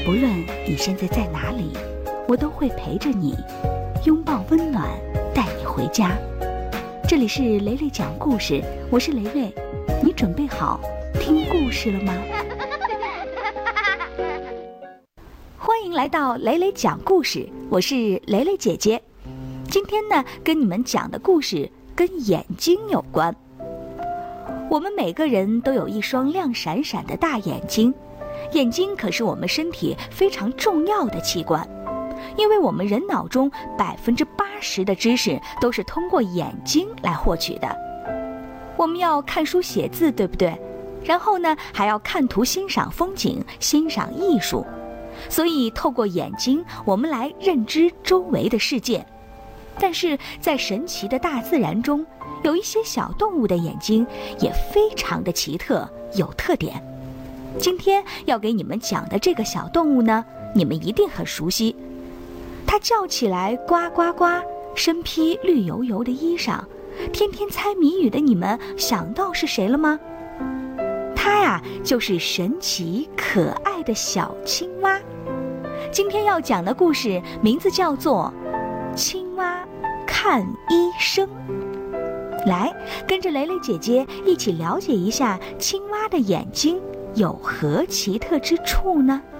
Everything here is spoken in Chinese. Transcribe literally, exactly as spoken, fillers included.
不论你现在在哪里，我都会陪着你，拥抱温暖，带你回家。这里是蕾蕾讲故事，我是蕾蕾，你准备好听故事了吗？欢迎来到蕾蕾讲故事，我是蕾蕾姐姐。今天呢，跟你们讲的故事跟眼睛有关。我们每个人都有一双亮闪闪的大眼睛，眼睛可是我们身体非常重要的器官，因为我们人脑中百分之八十的知识都是通过眼睛来获取的。我们要看书写字，对不对？然后呢，还要看图欣赏风景，欣赏艺术。所以透过眼睛，我们来认知周围的世界。但是在神奇的大自然中，有一些小动物的眼睛也非常的奇特，有特点。今天要给你们讲的这个小动物呢，你们一定很熟悉。它叫起来呱呱呱，身披绿油油的衣裳，天天猜谜语的你们想到是谁了吗？它呀，就是神奇可爱的小青蛙。今天要讲的故事名字叫做青蛙看医生。来，跟着蕾蕾姐姐一起了解一下青蛙的眼睛有何奇特之处呢？